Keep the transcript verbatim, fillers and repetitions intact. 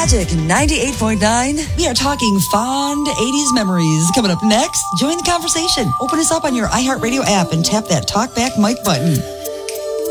Magic ninety-eight point nine. We are talking fond eighties memories. Coming up next, join the conversation. Open us up on your iHeartRadio app and tap that talkback mic button.